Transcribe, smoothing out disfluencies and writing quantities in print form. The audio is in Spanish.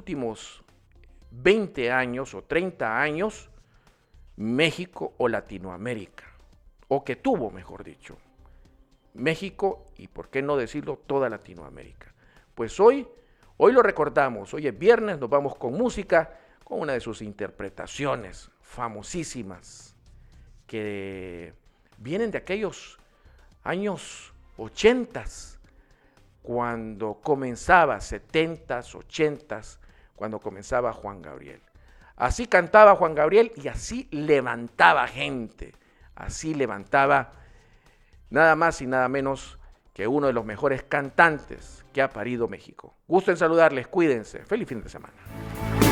últimos 20 años o 30 años México o Latinoamérica, o que tuvo, mejor dicho, México y, por qué no decirlo, toda Latinoamérica. Pues hoy lo recordamos, hoy es viernes, nos vamos con música, con una de sus interpretaciones famosísimas, que vienen de aquellos años 80s, cuando comenzaba, 70s, 80s, cuando comenzaba Juan Gabriel. Así cantaba Juan Gabriel y así levantaba gente, así levantaba nada más y nada menos que uno de los mejores cantantes que ha parido México. Gusto en saludarles, cuídense, feliz fin de semana.